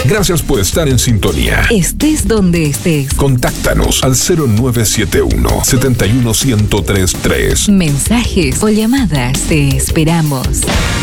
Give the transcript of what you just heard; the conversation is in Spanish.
Gracias por estar en sintonía. Estés donde estés. Contáctanos al 0971 71133. Mensajes o llamadas. Te esperamos.